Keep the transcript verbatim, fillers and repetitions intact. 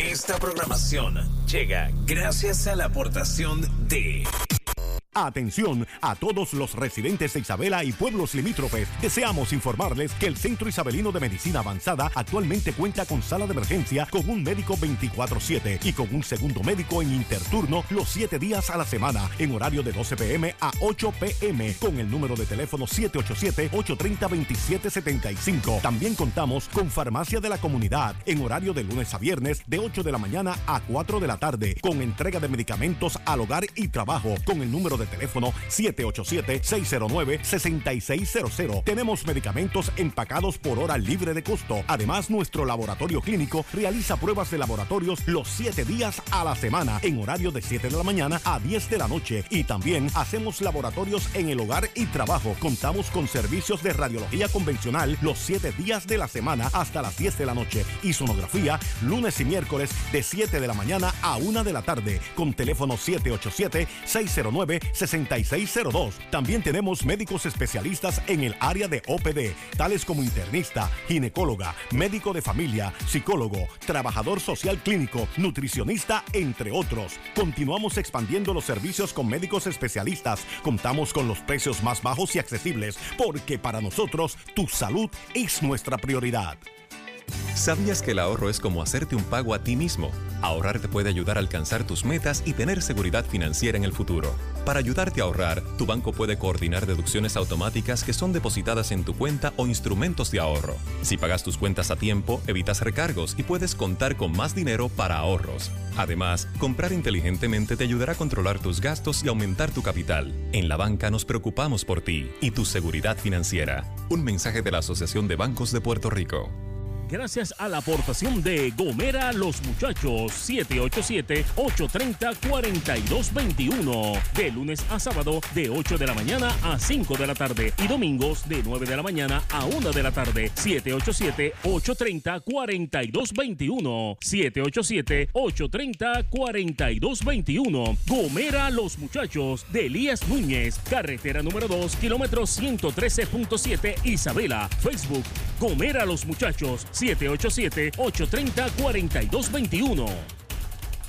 Esta programación llega gracias a la aportación de... Atención a todos los residentes de Isabela y pueblos limítrofes. Deseamos informarles que el Centro Isabelino de Medicina Avanzada actualmente cuenta con sala de emergencia con un médico veinticuatro siete y con un segundo médico en interturno los siete días a la semana en horario de doce p m a ocho p m con el número de teléfono siete ocho siete, ocho tres cero, dos siete siete cinco. También contamos con farmacia de la comunidad en horario de lunes a viernes de ocho de la mañana a cuatro de la tarde con entrega de medicamentos al hogar y trabajo con el número de teléfono siete ocho siete, seis cero nueve, seis seis cero cero. Tenemos medicamentos empacados por hora libre de costo. Además, nuestro laboratorio clínico realiza pruebas de laboratorios los siete días a la semana en horario de siete de la mañana a diez de la noche. Y también hacemos laboratorios en el hogar y trabajo. Contamos con servicios de radiología convencional los siete días de la semana hasta las diez de la noche y sonografía lunes y miércoles de siete de la mañana a una de la tarde con teléfono siete ocho siete, seis cero nueve, seis seis cero dos. También tenemos médicos especialistas en el área de O P D, tales como internista, ginecóloga, médico de familia, psicólogo, trabajador social clínico, nutricionista, entre otros. Continuamos expandiendo los servicios con médicos especialistas. Contamos con los precios más bajos y accesibles, porque para nosotros tu salud es nuestra prioridad. ¿Sabías que el ahorro es como hacerte un pago a ti mismo? Ahorrar te puede ayudar a alcanzar tus metas y tener seguridad financiera en el futuro. Para ayudarte a ahorrar, tu banco puede coordinar deducciones automáticas que son depositadas en tu cuenta o instrumentos de ahorro. Si pagas tus cuentas a tiempo, evitas recargos y puedes contar con más dinero para ahorros. Además, comprar inteligentemente te ayudará a controlar tus gastos y aumentar tu capital. En la banca nos preocupamos por ti y tu seguridad financiera. Un mensaje de la Asociación de Bancos de Puerto Rico. Gracias a la aportación de Gomera Los Muchachos, siete ocho siete, ocho tres cero, cuatro dos dos uno. De lunes a sábado, de ocho de la mañana a cinco de la tarde. Y domingos, de nueve de la mañana a una de la tarde. siete ocho siete, ocho tres cero, cuatro dos dos uno. siete ocho siete, ocho tres cero, cuatro dos dos uno. Gomera Los Muchachos, de Elías Núñez. Carretera número dos, kilómetro ciento trece punto siete, Isabela. Facebook, Gomera Los Muchachos, siete ocho siete, ocho tres cero, cuatro dos dos uno.